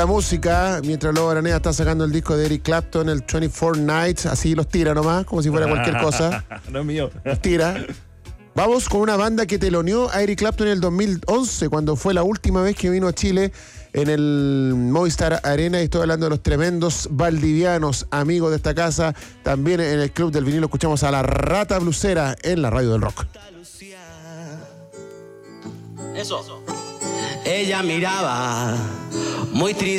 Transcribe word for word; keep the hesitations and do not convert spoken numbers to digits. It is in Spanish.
La música, mientras Lobo Araneda está sacando el disco de Eric Clapton, el veinticuatro Nights, así los tira nomás, como si fuera cualquier cosa. No es mío. Los tira. Vamos con una banda que teloneó a Eric Clapton en el dos mil once, cuando fue la última vez que vino a Chile en el Movistar Arena. Y estoy hablando de los tremendos valdivianos, amigos de esta casa. También en el Club del Vinilo escuchamos a La Rata Blusera en la radio del rock. Eso. Ella miraba muy triste.